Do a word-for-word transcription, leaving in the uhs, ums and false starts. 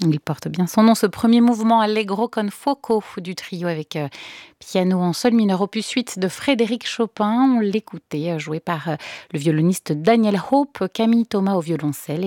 Il porte bien son nom, ce premier mouvement Allegro con fuoco du trio avec euh, piano en sol mineur opus huit de Frédéric Chopin. On l'écoutait, euh, joué par euh, le violoniste Daniel Hope, Camille Thomas au violoncelle